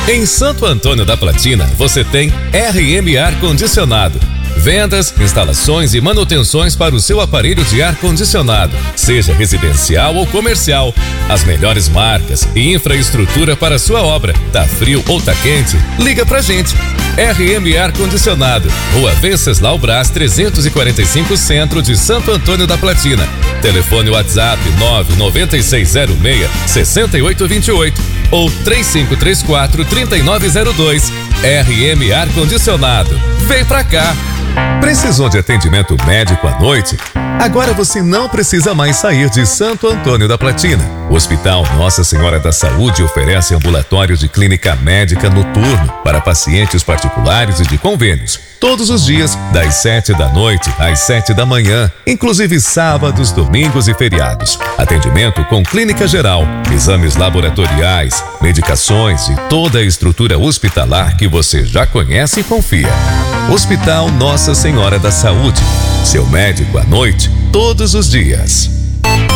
Em Santo Antônio da Platina, você tem RM Ar-Condicionado. Vendas, instalações e manutenções para o seu aparelho de ar-condicionado, seja residencial ou comercial. As melhores marcas e infraestrutura para a sua obra. Tá frio ou tá quente? Liga pra gente. RM Ar-Condicionado, Rua Venceslau Brás 345, Centro de Santo Antônio da Platina. Telefone WhatsApp 99606-6828 ou 3534-3902. RM Ar-Condicionado. Vem pra cá! Precisou de atendimento médico à noite? Agora você não precisa mais sair de Santo Antônio da Platina. O Hospital Nossa Senhora da Saúde oferece ambulatório de clínica médica noturno para pacientes particulares e de convênios. Todos os dias, das 7 da noite às 7 da manhã, inclusive sábados, domingos e feriados. Atendimento com clínica geral, exames laboratoriais, medicações e toda a estrutura hospitalar que você já conhece e confia. Hospital Nossa Senhora da Saúde. Seu médico à noite, todos os dias.